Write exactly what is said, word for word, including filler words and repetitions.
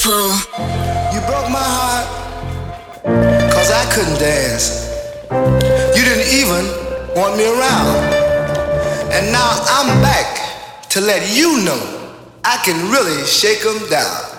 Pull. You broke my heart, cause I couldn't dance. You didn't even want me around. And now I'm back to let you know I can really shake 'em down.